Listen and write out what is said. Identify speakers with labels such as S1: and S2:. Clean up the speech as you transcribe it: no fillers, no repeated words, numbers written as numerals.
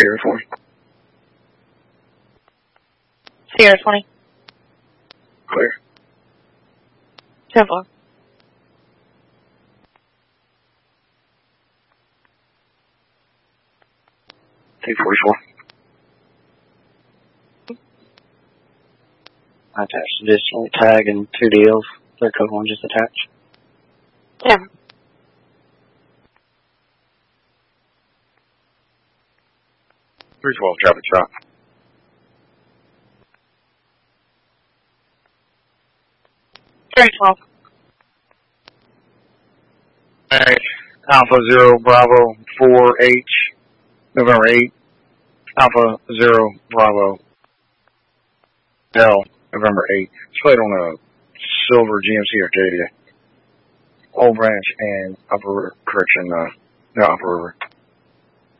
S1: Sierra 20.
S2: Sierra 20.
S1: Clear.
S2: 10-4.
S1: 244.
S3: I attached additional tag and 2 deals. Their code 1 just attached.
S2: Yeah.
S1: Traffic stop.
S2: Three 12.
S1: Alright. Alpha 0 Bravo 4H November 8. Alpha 0 Bravo L November 8. Split on a silver GMC Arcadia. Old Branch and Upper River.